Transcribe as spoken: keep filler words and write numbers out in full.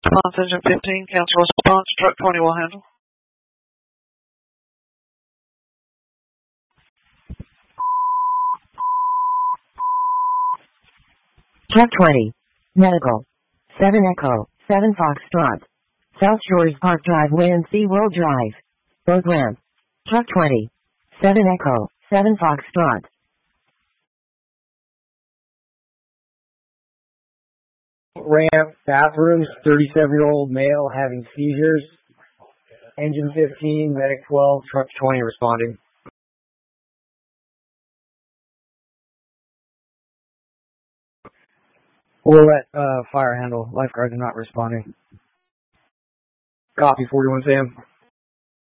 Response engine fifteen, cancel response, truck twenty will handle. Truck twenty. Medical. seven Echo, seven Foxtrot. South Shores Park Drive, Wayne C. World Drive. Both ramp. Truck twenty. seven Echo, seven Foxtrot. Ramp, bathrooms, thirty-seven-year-old male having seizures. Engine fifteen, medic twelve, truck twenty responding. We'll let uh, fire handle. Lifeguards are not responding. Copy, forty-one Sam.